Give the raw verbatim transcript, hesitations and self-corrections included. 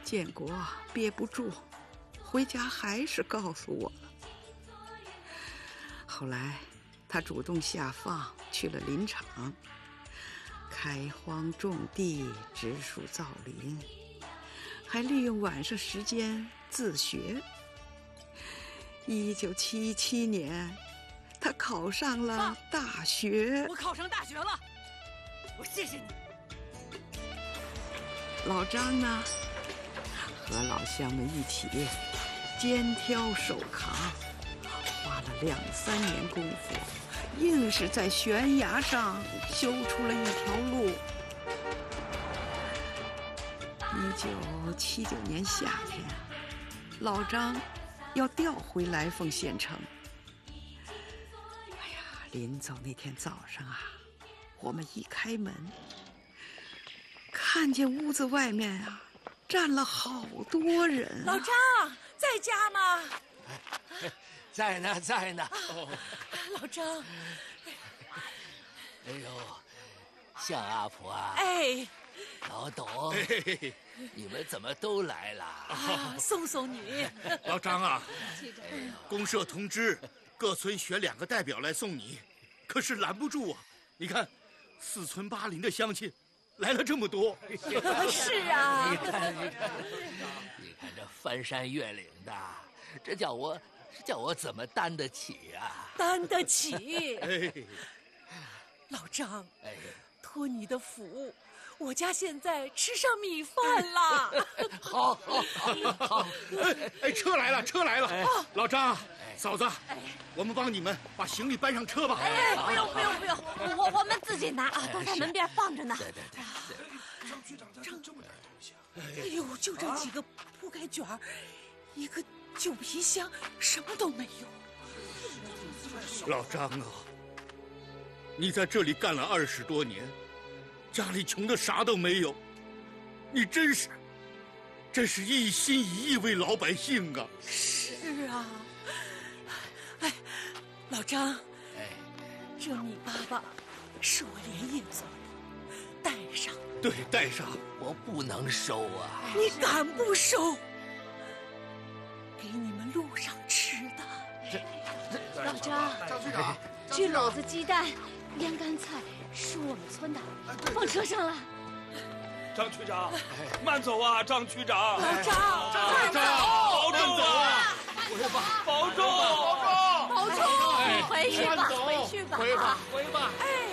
建国憋不住，回家还是告诉我了。后来他主动下放去了林场，开荒种地，植树造林，还利用晚上时间自学。一九七七年，他考上了大学。 我考上大学了，我谢谢你。 老张呢，和老乡们一起肩挑手扛，花了两三年功夫，硬是在悬崖上修出了一条路。一九七九年夏天，老张要调回来凤县城。哎呀，临走那天早上啊，我们一开门，看见屋子外面啊站了好多人、啊。 老张在家吗？ 在呢，在呢。 哦、老张， 哎呦，向阿婆啊！ 哎， 老董，哎、你们怎么都来了？ 啊，送送你。 老张啊，公社通知各村选两个代表来送你，可是拦不住啊！你看，四村八邻的乡亲来了这么多。 是啊， 你看，你看，你看这翻山越岭的，这叫我，这叫我怎么担得起啊？ 担得起。 哎， 老张， 哎， 托你的福，我家现在吃上米饭了。 好，好，好，好。 哎哎，车来了，车来了！哎、老张，哎、嫂子，哎、我们帮你们把行李搬上车吧。 哎，不用，不用，不用，我我们自己拿啊，都在门边放着呢。 对对对。 张局长张这么点东西啊！ 哎呦，就这几个铺盖卷儿，一个旧皮箱，什么都没有。 老张啊，你在这里干了二十多年，家里穷的啥都没有，你真是，真是一心一意为老百姓啊！ 是啊，哎，老张，哎，这米粑粑是我连夜做的，带上。 对，带上。 我不能收啊！ 你敢不收？给你们路上吃的。 老张， 张局长， 这篓子鸡蛋、腌干菜是我们村的，放车上了。 张区长，慢走啊，张区长！ 老张， 张长，保重啊！保重，保重， 保重！回去吧，回去吧， 回吧，回吧。 哎。